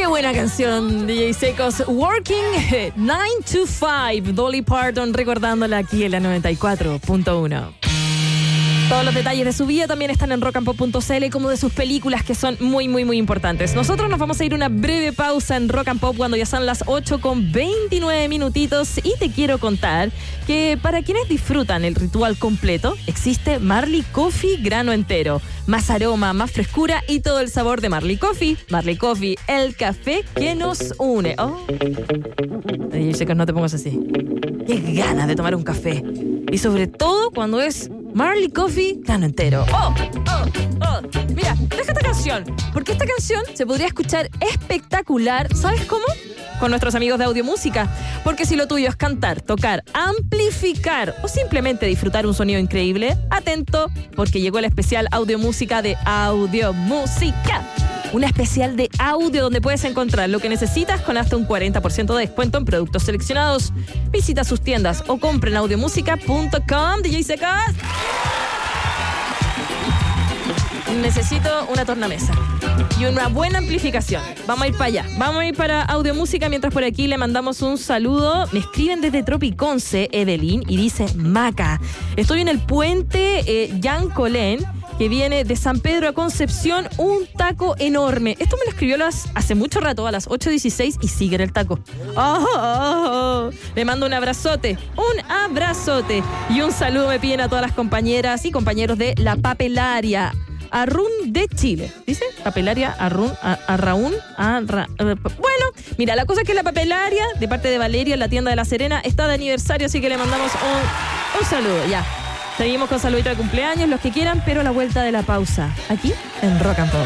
Qué buena canción, DJ Secos. Working 9 to 5. Dolly Parton recordándola aquí en la 94.1. Todos los detalles de su vida también están en rockandpop.cl, como de sus películas, que son muy, muy, muy importantes. Nosotros nos vamos a ir una breve pausa en Rock and Pop cuando ya son las 8:29 minutitos. Y te quiero contar que para quienes disfrutan el ritual completo, existe Marley Coffee grano entero. Más aroma, más frescura y todo el sabor de Marley Coffee. Marley Coffee, el café que nos une. Oh, yo sé que no te pongas así. Qué ganas de tomar un café. Y sobre todo cuando es Marley Coffee grano entero. Mira, deja esta canción, porque esta canción se podría escuchar espectacular. ¿Sabes cómo? Con nuestros amigos de Audiomúsica. Porque si lo tuyo es cantar, tocar, amplificar o simplemente disfrutar un sonido increíble, atento, porque llegó el especial Audiomúsica de Audiomúsica. Una especial de audio donde puedes encontrar lo que necesitas con hasta un 40% de descuento en productos seleccionados. Visita sus tiendas o compra en audiomusica.com. DJ Secas. Necesito una tornamesa y una buena amplificación. Vamos a ir para allá. Vamos a ir para Audiomúsica mientras por aquí le mandamos un saludo. Me escriben desde Tropiconce, Evelyn, y dice: Maca, estoy en el puente Jean Colén, que viene de San Pedro a Concepción, un taco enorme. Esto me lo escribió hace mucho rato, a las 8:16, y sigue en el taco. Le mando un abrazote y un saludo me piden a todas las compañeras y compañeros de La Papelaria Arrun de Chile. ¿Dice? Papelaria Arrun, bueno, mira, la cosa es que la papelaria, de parte de Valeria, en la tienda de La Serena, está de aniversario, así que le mandamos un saludo. Ya, seguimos con saludito de cumpleaños, los que quieran, pero a la vuelta de la pausa, aquí en Rock and Pop.